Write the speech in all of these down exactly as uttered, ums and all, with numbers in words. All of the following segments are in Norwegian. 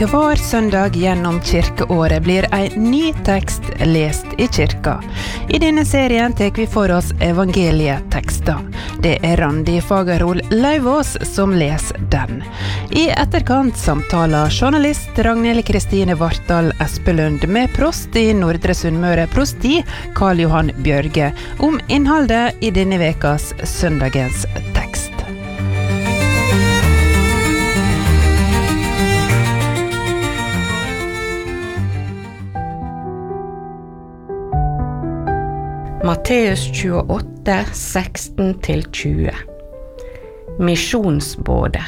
Hver søndag gjennom kirkeåret blir en ny tekst lest i kirka. I denne serien tek vi for oss evangelietekster. Det er Randi Fagerhol Lauvås som leser den. I etterkant samtaler journalist Ragnhild Kristine Vartdal Espelund med prost i Nordre Sunnmøre prosti, Karl Johan Bjørge, om innholdet i denne vekas søndagens tekst. Matteus tjueåtte, seksten til tjue. Misjonsbåde.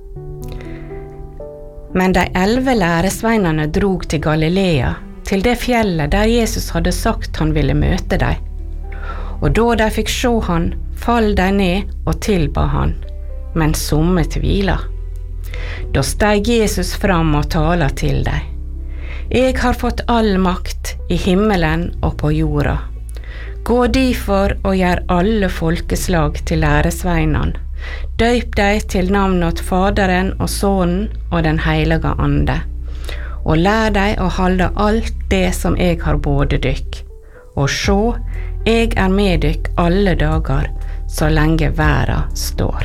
Men de elve læresveinene drog til Galilea, til det fjellet der Jesus hadde sagt han ville møte dem. Og da de fikk se han, fall de ned og tilba han, men somme tvila. Da steg Jesus fram og tala til dem. Jeg har fått all makt i himmelen og på jorda. Gå derfor og gjør alle folkeslag til læresveinene. Døyp deg til navnet Faderen og Sønnen og den heilige Ande. Og lær deg å holde alt det som jeg har både dykk. Og sjå, jeg er med dykk alle dager, så lenge verden står.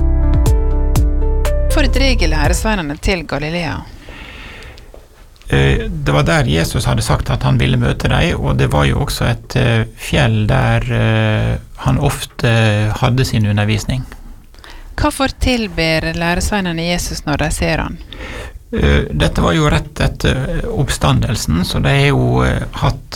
For dreger læresveinene til Galilea? Det var der Jesus hadde sagt at han ville møte deg, og det var jo også et fjell der han ofte hadde sin undervisning. Hvorfor tilber læresveinene Jesus når de ser han? Dette var jo rett etter oppstandelsen, så de har jo hatt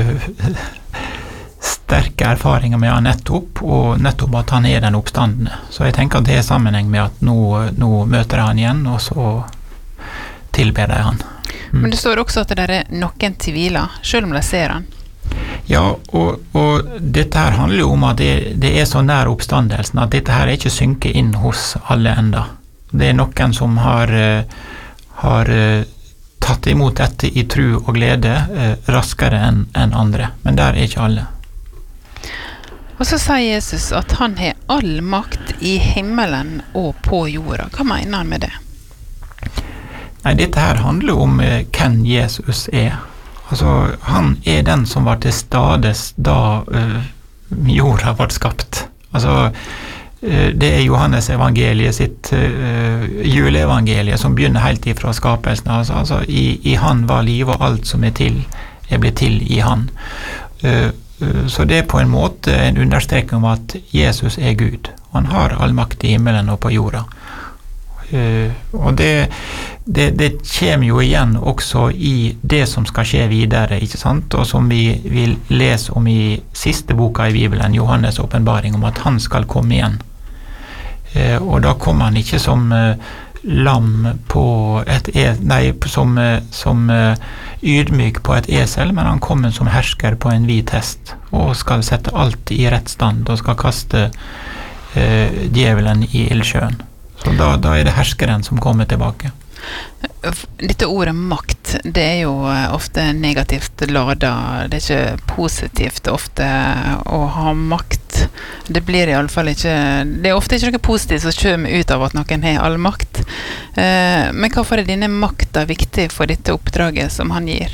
sterke erfaringer med han nettopp, og nettopp at han er den oppstandende. Så jeg tenker at det er sammenheng med at nå, nå møter jeg han igjen, og så tilber de han. Mm. Men det står også at det er noen tviler, selv om de ser han. Ja, og, og dette her handler jo om at det, det er så nær oppstandelsen, at dette her er ikke synket inn hos alle enda. Det er noen som har, har tatt imot dette i tro og glede raskere enn en andre, men der er ikke alle. Og så sier Jesus at han har all makt i himmelen og på jorda. Hva mener han med det? Nei, dette her handler om eh, hvem Jesus er. Altså, han er den som var til stades da eh, jorda ble skapt. Altså, eh, det er Johannes evangeliet sitt eh, juleevangeliet som begynner helt ifra skapelsen. Altså, altså i, i han var liv, og alt som er til, er blitt til i han. Eh, så det er på en måte en understreking om at Jesus er Gud. Han har all makt i himmelen og på jorda. Uh, og det, det, det kommer jo igjen også i det som skal skje videre, ikke sant? Og som vi vil lese om i siste boka i Bibelen, Johannes åpenbaring, om at han skal komme igjen. Uh, og da kommer han ikke som uh, lam på et e- nei, som, uh, som uh, ydmyk på et esel, men han kommer som hersker på en hvit hest, og skal sette alt i rett stand, og skal kaste uh, djevelen i ildsjøen. Så da, da er det herskeren som kommer tilbake. Dette ordet makt, det er jo ofte negativt ladet. Det er ikke positivt ofte å ha makt. Det blir i alle fall ikke, det er ofte ikke noe positivt som kommer ut av at noen har all makt. Men hvorfor er denne makta viktig for dette oppdraget som han gir?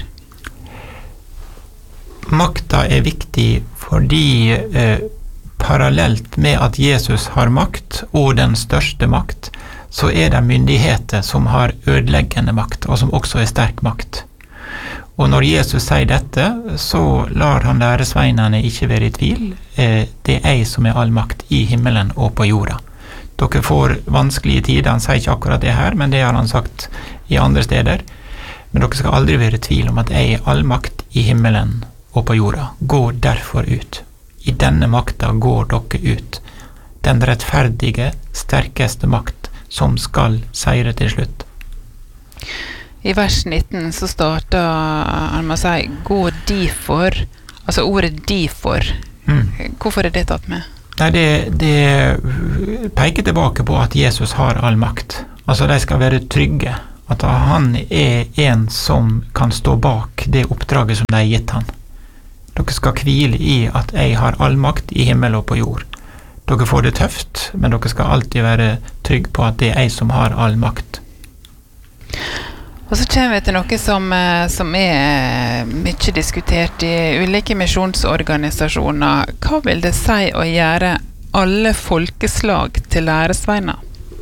Makta er viktig fordi eh, parallelt med at Jesus har makt, og den største makt, så er det myndigheter som har ødeleggende makt, og som også er sterk makt. Og når Jesus sier dette, så lar han læresveinene ikke være i tvil. Det er jeg som er all makt i himmelen og på jorda. Dere får vanskelige tider, han sier ikke akkurat det her, men det har han sagt i andre steder. Men dere skal aldri være i tvil om at jeg er all makt i himmelen og på jorda. Gå derfor ut. I denne makta går dere ut. Den rettferdige, sterkeste makt som skal seire til slutt. I vers nitten så starter han med å si gå derfor, altså ordet derfor. Mm. Hvorfor er det tatt med? Nei, det, det peker tilbake på at Jesus har all makt. Altså de skal være trygge. At han er en som kan stå bak det oppdraget som de har gitt han. Dere skal hvile i at jeg har all makt i himmel og på jord. Dere får det tøft, men dere skal alltid være trygg på at det er jeg som har all makt. Og så kommer vi til noe som, som er mye diskutert i ulike misjonsorganisasjoner. Hva vil det si å gjøre alle folkeslag til læresveiner?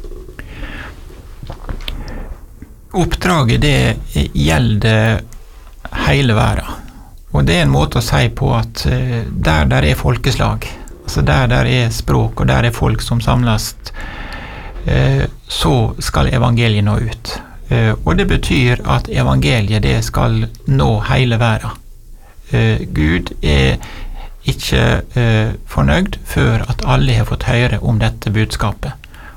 Oppdraget det gjelder hele verden. Og det er en måte å si på at der der er folkeslag, altså der der er språk og der er folk som samles, så skal evangeliet nå ut. Og det betyr at evangeliet det skal nå hele verden. Gud er ikke fornøyd før at alle har fått høre om dette budskapet.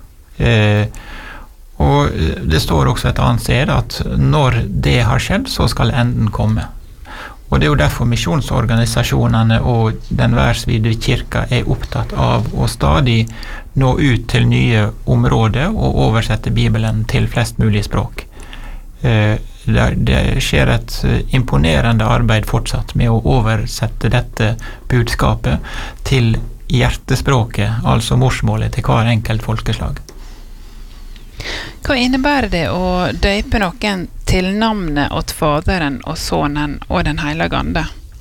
Og det står også et annet sted at når det har skjedd, så skal enden komme. Og det er jo derfor misjonsorganisasjonene og den verdensvide kirka er opptatt av å stadig nå ut til nye områder og oversette Bibelen til flest mulig språk. Det skjer et imponerende arbeid fortsatt med å oversette dette budskapet til hjertespråket, altså morsmålet til hver enkelt folkeslag. Hva innebærer det å døype noen til navnet åt Faderen og Sonen og den Hellige Ande?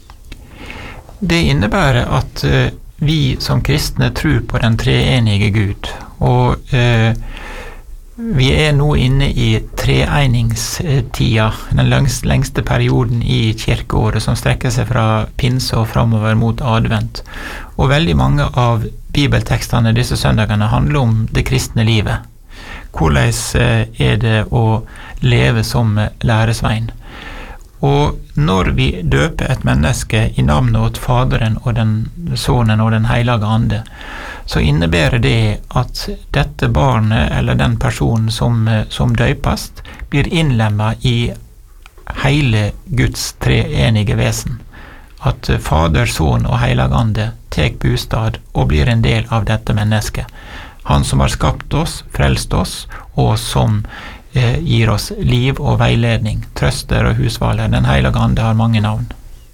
Det innebærer at uh, vi som kristne tror på den treenige Gud, og uh, vi er nå inne i treeningstida, den lengste, lengste perioden i kirkeåret som strekker seg fra pinse og fremover mot advent. Og veldig mange av bibeltekstene disse søndagene handler om det kristne livet. Hvordan er det å leve som læresvein? Og når vi døper et menneske i navnet åt Faderen og den Sonen og den Hellige Ande, så innebærer det at dette barnet eller den personen som, som døpes blir innlemmet i hele Guds treenige vesen. At Fader, Son og Hellige Ande tek bostad og blir en del av dette mennesket. Han som har skapt oss, frelst oss, og som eh, gir oss liv og veiledning, trøster og husvaler. Den Hellige Ande har mange navn.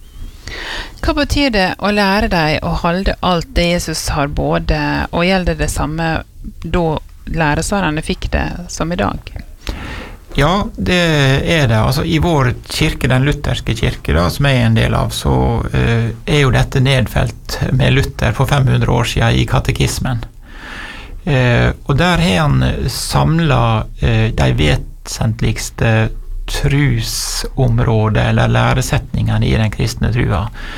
Hva betyr det å lære deg å holde alt det Jesus har både, og gjelder det samme da læresvarene fikk det som i dag? Ja, det er det. Altså, i vår kirke, den lutherske kirke, da, som jeg er en del av, så eh, er jo dette nedfelt med Luther for fem hundre år siden i katekismen. Eh, og der har han samlet eh, de vesentligste trusområder eller læresetningene i den kristne trua.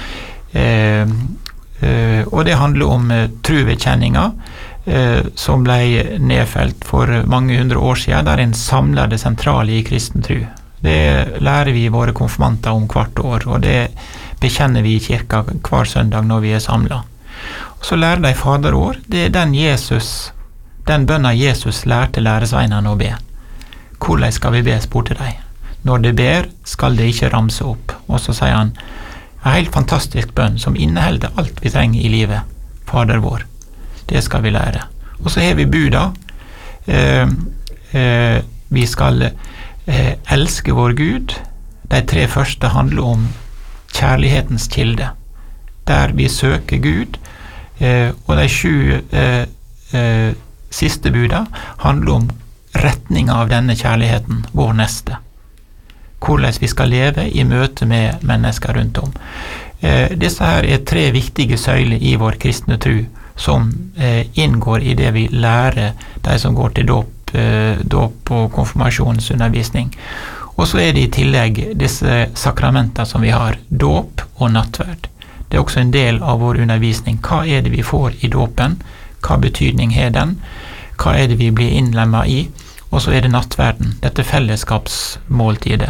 Eh, eh, og det handler om eh, truvekjenninga eh, som ble nedfelt for mange hundre år siden, der en samler det sentrale i kristen tru. Det lærer vi våre konfirmanter om hvert år, og det bekjenner vi i kirka hver søndag når vi er samlet. Så lærer de faderår, det er den Jesus, den bønna Jesus lærte læresveinene å be. Hvordan skal vi be, spurte de. Når de ber, skal det ikke ramse opp. Og så sier han, en helt fantastisk bønn som inneholder alt vi trenger i livet. Fader vår, det skal vi lære. Og så har vi buda. Eh, eh, vi skal eh, elske vår Gud. De tre første handler om kjærlighetens kilde, der vi søker Gud. Eh, og de sju eh, eh, siste buda handler om retninga av denne kjærligheten, vår neste. Hvordan vi skal leve i møte med mennesker rundt om. Eh, disse her er tre viktige søyler i vår kristne tro, som eh, inngår i det vi lærer de som går til dåp, eh, dåp og konfirmasjonsundervisning. Og så er det i tillegg disse sakramenter som vi har, dåp og nattverd. Det er også en del av vår undervisning. Hva er det vi får i dåpen? Hva betydning har den? Hva er det vi blir innlemmet i? Og så er det nattverden, dette fellesskapsmåltidet.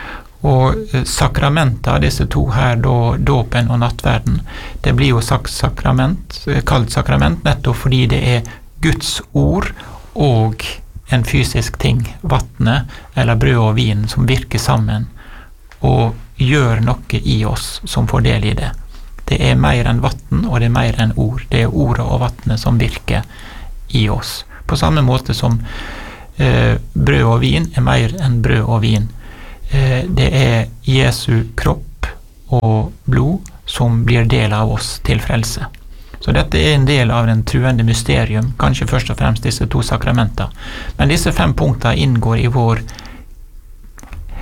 Og sakramenter, disse to her, da, dåpen og nattverden, det blir jo sagt sakrament, kalt sakrament nettopp fordi det er Guds ord og en fysisk ting, vattnet eller brød og vin, som virker sammen og gjør noe i oss som får del i det. Det er mer enn vatten, og det er mer enn ord. Det er ordet og vattnet som virker i oss. På samme måte som eh, brød og vin er mer enn brød og vin. Eh, det er Jesu kropp og blod som blir del av oss til frelse. Så dette er en del av den truende mysterium, kanskje først og fremst disse to sakramenter. Men disse fem punkter inngår i vår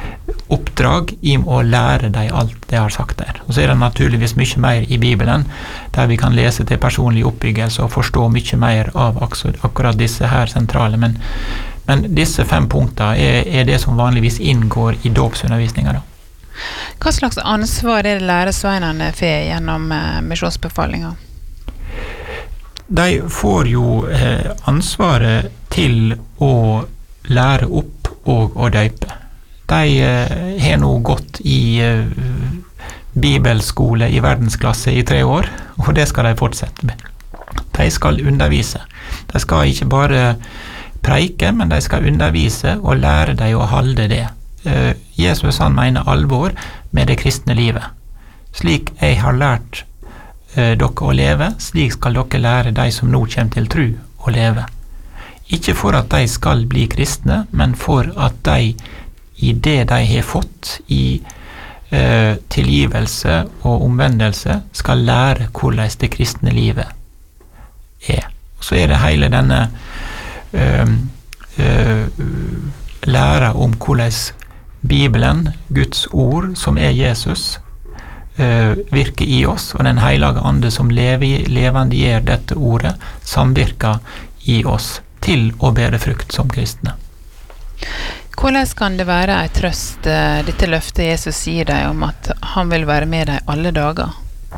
oppdrag i å lære deg alt det har sagt der. Og så er det naturligvis mye mer i Bibelen, der vi kan lese til personlig oppbyggelse og forstå mye mer av akkurat disse her sentrale. Men, men disse fem punkter er, er det som vanligvis inngår i dåpsundervisningen da. Hva slags ansvar er det læresveinene får gjennom eh, misjonsbefalinger? De får jo eh, ansvaret til å lære opp og å døype. De eh, har nå gått i eh, bibelskole i verdensklasse i tre år, og det skal de fortsette med. De skal undervise. De skal ikke bare preike, men de skal undervise og lære dem å holde det. Eh, Jesus han mener alvor med det kristne livet. Slik jeg har lært eh, dere å leve, slik skal dere lære de som nå kommer til tro å leve. Ikke for at de skal bli kristne, men for at de i det de har fått i eh, tilgivelse og omvendelse skal lære hvordan det kristne livet er. Og så er det hele denne eh, eh, lære om hvordan Bibelen, Guds ord, som er Jesus, eh, virker i oss, og den hellige ande som lever, levendegjør dette ordet, samvirker i oss til å bære frukt som kristne. Hvordan kan det være en trøst, dette løftet Jesus gir deg om at han vil være med deg alle dager?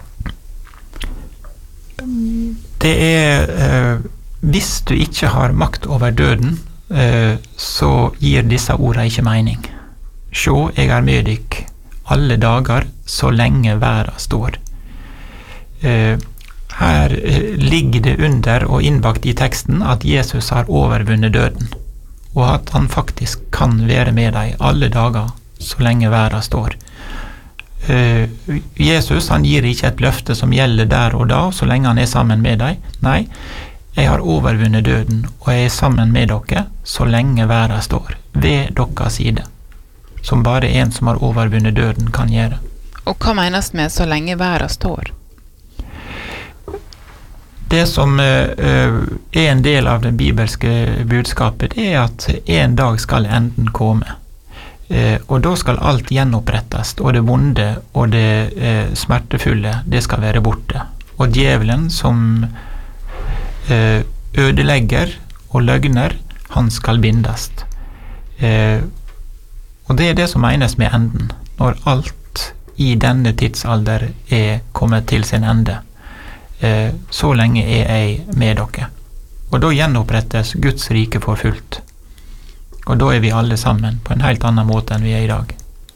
Det er, eh, hvis du ikke har makt over døden, eh, så gir disse ordene ikke mening. Sjå, jeg er med dykk alle dager, så lenge verden står. Eh, her eh, ligger det under og innbakt i teksten at Jesus har overvunnet døden, og at han faktisk kan være med deg alle dager så lenge verden står. Uh, Jesus han gir ikke et løfte som gjelder der og da, så lenge han er sammen med deg. Nei, jeg har overvunnet døden, og jeg er sammen med dere så lenge verden står, ved deres side, som bare en som har overvunnet døden kan gjøre. Og hva menes med så lenge verden står? Det som uh, er en del av det bibelske budskapet, det er at en dag skal enden komme. Uh, og da skal alt gjenopprettes, og det vonde og det uh, smertefulle, det skal være borte. Og djevelen som uh, ødelegger og løgner, han skal bindes. Uh, og det er det som menes med enden, når alt i denne tidsalder er kommet til sin ende. Så lenge er jeg med dere. Og da gjenopprettes Guds rike for fullt. Og da er vi alle sammen på en helt annen måte enn vi er i dag.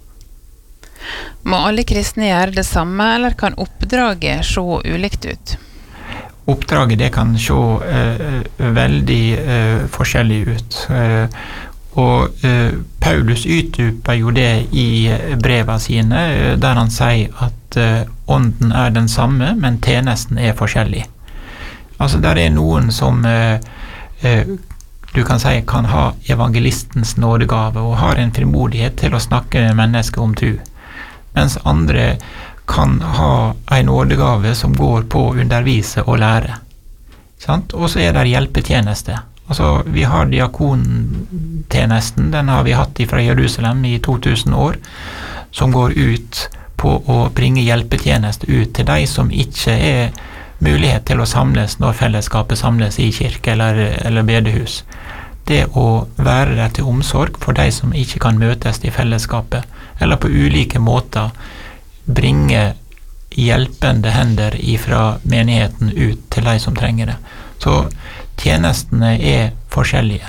Må alle kristne gjøre det samme, eller kan oppdraget se ulikt ut? Oppdraget det kan se uh, veldig uh, forskjellig ut. Uh, og uh, Paulus utdyper jo det i brevene sine, uh, der han sier at uh, ånden er den samme, men tjenesten er forskjellig. Altså, der er noen som uh, uh, du kan si kan ha evangelistens nådegave og har en frimodighet til å snakke med mennesker om tro, mens andre kan ha en nådegave som går på å undervise og lære. Sant? Og så er det hjelpetjeneste. Altså, vi har diakontjenesten, den har vi hatt fra Jerusalem i to tusen år, som går ut på å bringe hjelpetjeneste ut til de som ikke er mulighet til å samles når fellesskapet samles i kirke eller, eller bedehus. Det å være der til omsorg for de som ikke kan møtes i fellesskapet, eller på ulike måter bringe hjelpende hender ifra menigheten ut til de som trenger det. Så tjenestene er forskjellige.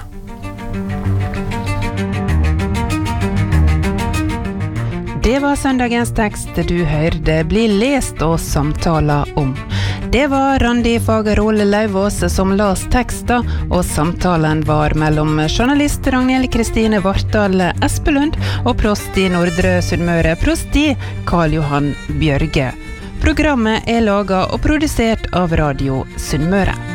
Det var søndagens tekst du hørte bli lest og samtaler om. Det var Randi Fagerhol Lauvås som las teksten, og samtalen var mellom journalist Ragnhild Kristine Vartdal Espelund og prost i Nordre Sunnmøre, prosti Karl Johan Bjørge. Programmet er laget og produsert av Radio Sunnmøre.